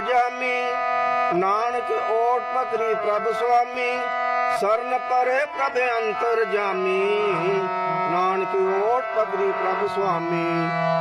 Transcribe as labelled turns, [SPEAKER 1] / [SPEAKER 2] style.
[SPEAKER 1] जामी। नानक ओट पकड़ी प्रभ स्वामी, शरण परे प्रभ अंतर जामी। नानक ओट पकड़ी प्रभ स्वामी।